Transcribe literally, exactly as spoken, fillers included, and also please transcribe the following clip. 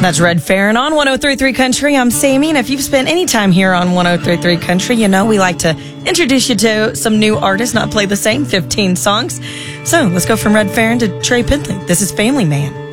That's Red Farron on one oh three point three Country. I'm Sammy, and if you've spent any time here on one oh three point three Country, you know we like to introduce you to some new artists, not play the same fifteen songs. So let's go from Red Farron to Trey Pendley. This is Family Man.